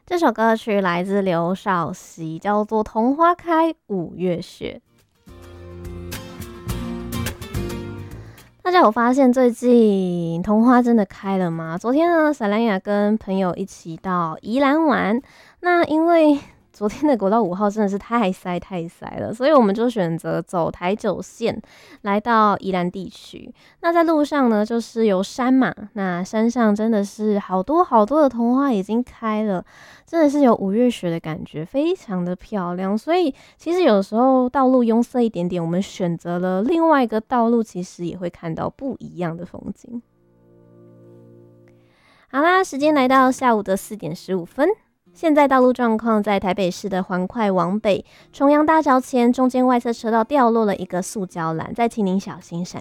这首歌曲来自刘少熙，叫做《桐花开五月雪》。大家有发现最近桐花真的开了吗？昨天呢，闪兰雅跟朋友一起到宜兰玩，那因为昨天的国道5号真的是太塞了，所以我们就选择走台九线来到宜兰地区。那在路上呢，就是有山嘛，那山上真的是好多的桐花已经开了，真的是有五月雪的感觉，非常的漂亮。所以其实有时候道路拥塞一点点，我们选择了另外一个道路，其实也会看到不一样的风景。好啦，时间来到下午的4点15分。现在道路状况，在台北市的环快往北，重阳大桥前中间外侧车道掉落了一个塑胶栏，再请您小心闪